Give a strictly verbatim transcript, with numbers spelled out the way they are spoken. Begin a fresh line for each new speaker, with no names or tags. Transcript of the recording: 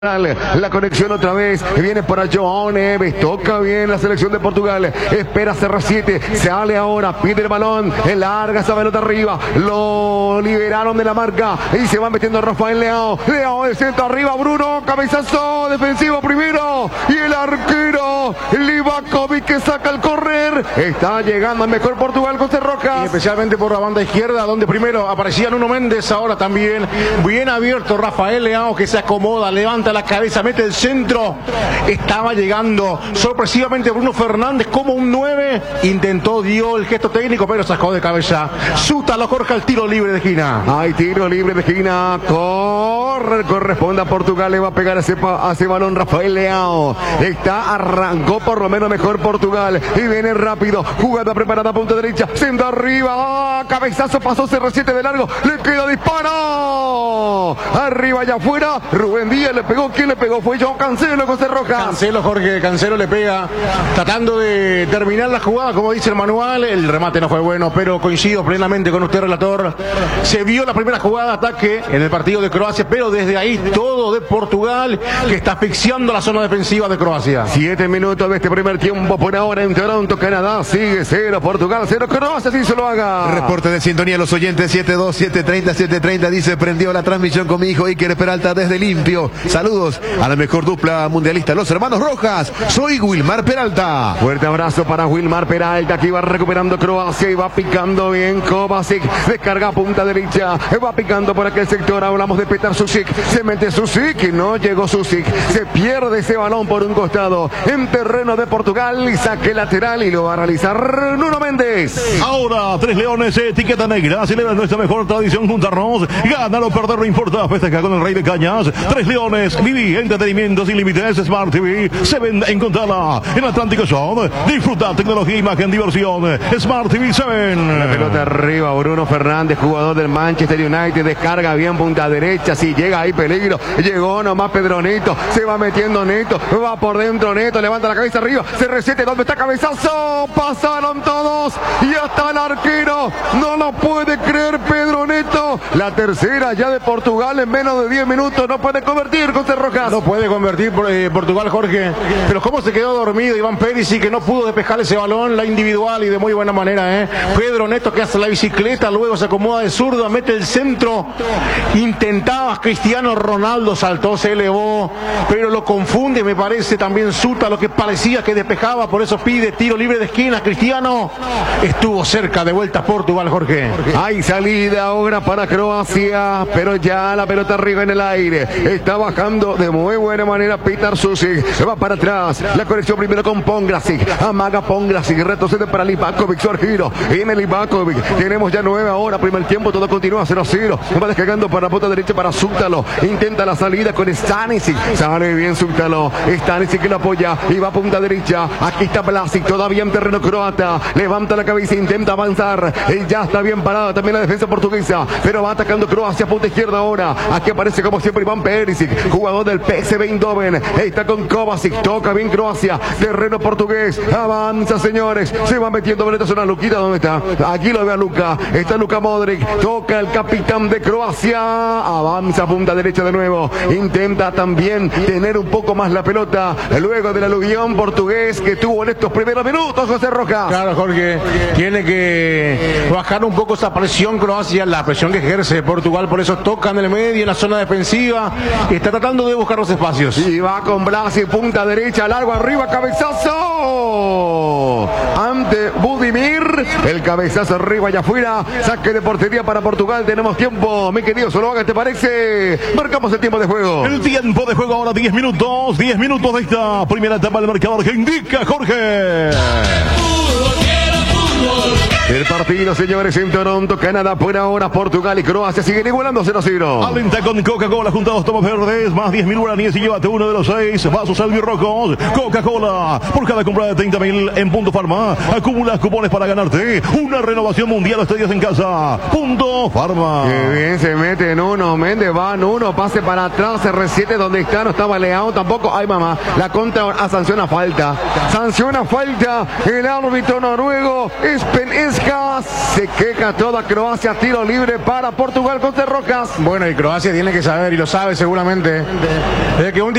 La conexión otra vez, viene para João Neves, toca bien la selección de Portugal, espera C R siete, sale ahora, pide el balón, larga esa pelota arriba, lo liberaron de la marca y se va metiendo Rafael Leao, Leao de centro arriba, Bruno, cabezazo defensivo primero y el arquero Livakovic que saca al correr, está llegando al mejor Portugal con Cerroca.
Y especialmente por la banda izquierda donde primero aparecía Nuno Méndez, ahora también bien abierto Rafael Leao que se acomoda, levanta la cabeza, mete el centro, estaba llegando sorpresivamente Bruno Fernández como un nueve, intentó, dio el gesto técnico pero sacó de cabeza, Suta lo corta el tiro libre de esquina.
Hay tiro libre de esquina, corre, corresponde a Portugal, le va a pegar ese, a ese balón Rafael Leao, está, arrancó por lo menos mejor Portugal y viene rápido, jugada preparada a punta derecha, centro arriba, ¡ah! Cabezazo, pasó C R siete de largo, le queda disparo, arriba y afuera, Rubén Díaz le pegó. ¿Quién le pegó? Fue João Cancelo con Cerroca.
Cancelo, Jorge Cancelo le pega, tratando de terminar la jugada, como dice el manual. El remate no fue bueno, pero coincido plenamente con usted, relator. Se vio la primera jugada de ataque en el partido de Croacia, pero desde ahí todo de Portugal, que está asfixiando la zona defensiva de Croacia.
Siete minutos de este primer tiempo por ahora en Toronto, Canadá. Sigue cero, Portugal cero, Croacia, si se lo haga.
Reporte de sintonía a los oyentes siete dos, siete treinta, siete treinta. Dice, prendió la transmisión con mi hijo Iker Peralta desde Limpio. Saludos a la mejor dupla mundialista, los hermanos Rojas. Soy Wilmar Peralta.
Fuerte abrazo para Wilmar Peralta, que va recuperando Croacia y va picando bien Kovacic. Descarga a punta derecha, va picando por aquel sector. Hablamos de Petar Sušić. Se mete Sušić y no llegó Sušić. Se pierde ese balón por un costado en terreno de Portugal y saque lateral y lo va a realizar Nuno Méndez.
Ahora, Tres Leones, etiqueta negra. Celebra nuestra mejor tradición juntarnos. Gánalo, perder no importa. Festeja con el Rey de Cañas. Tres Leones, viví entretenimientos sin límites. Smart T V se vende en Contala, en Atlántico Zone. Disfruta tecnología, imagen, diversión. Smart T V siete.
La pelota arriba, Bruno Fernández, jugador del Manchester United, descarga bien punta derecha, si llega ahí peligro, llegó nomás Pedro Neto, se va metiendo Neto, va por dentro Neto, levanta la cabeza arriba, C R siete, ¿dónde está cabezazo? Pasaron todos y hasta el arquero, no lo puede creer Pedro Neto, la tercera ya de Portugal en menos de diez minutos, no puede convertir con Cerrojas.
No puede convertir eh, Portugal, Jorge, pero cómo se quedó dormido Iván Perisic, que no pudo despejar ese balón, la individual y de muy buena manera, ¿eh? Pedro Neto que hace la bicicleta, luego se acomoda de zurda, mete el centro, intentaba Cristiano Ronaldo, saltó, se elevó, pero lo confunde, me parece también Suta, lo que parecía que despejaba, por eso pide tiro libre de esquina. Cristiano estuvo cerca, de vuelta a Portugal, Jorge.
Hay salida ahora para Croacia, pero ya la pelota arriba en el aire, está bajando de muy buena manera Petar Sušić, va para atrás, la conexión primero con Pongracic, amaga Pongracic, retrocede para Livakovic, su arquero, viene Livakovic, tenemos ya nueve ahora, primer tiempo, todo continúa cero a cero, va descargando para la punta derecha para Sútalo, intenta la salida con Stanisic, sale bien Sútalo, Stanisic que lo apoya y va a punta derecha, aquí está Vlasic, todavía en terreno croata, levanta la cabeza, intenta avanzar, y ya está bien parada también la defensa portuguesa, pero va atacando Croacia, punta izquierda ahora, aquí aparece como siempre Iván Perisic, jugador del P S V Eindhoven, está con Kovacic, toca bien Croacia, terreno portugués, avanza señores, se va metiendo Benito Zona, Luquita, ¿dónde está? Aquí lo ve a Luka, está Luka Modric, toca el capitán de Croacia, avanza punta derecha de nuevo, intenta también tener un poco más la pelota, luego del aluvión portugués que tuvo en estos primeros minutos José Rojas.
Claro, Jorge, tiene que bajar un poco esa presión Croacia, la presión que ejerce Portugal, por eso toca en el medio, en la zona defensiva, está tratando de buscar los espacios.
Y va con Vlasic, punta derecha, largo arriba, cabezazo ante Budimir, el cabezazo arriba y afuera, saque de portería para Portugal. Tenemos tiempo, mi querido Zuluaga, ¿te parece? Marcamos el tiempo de juego.
El tiempo de juego ahora, diez minutos, diez minutos de esta primera etapa del marcador que indica Jorge.
El partido, señores, en Toronto, Canadá, por ahora Portugal y Croacia siguen igualando cero a cero.
Alenta con Coca-Cola junto a dos tomos verdes, más diez mil guaraníes y llévate uno de los seis vasos albirrojos. Coca-Cola, por cada compra de treinta mil en Punto Farma, acumulas cupones para ganarte una renovación mundial de estadios en casa. Punto Farma.
Qué bien se mete en uno, Méndez va en uno, pase para atrás, R siete donde está, no estaba Leao tampoco. Ay mamá, la contra a sanciona falta. Sanciona falta el árbitro noruego, es, es Puskas. Se queja toda Croacia. Tiro libre para Portugal con Rocas.
Bueno, y Croacia tiene que saber, y lo sabe seguramente, de que un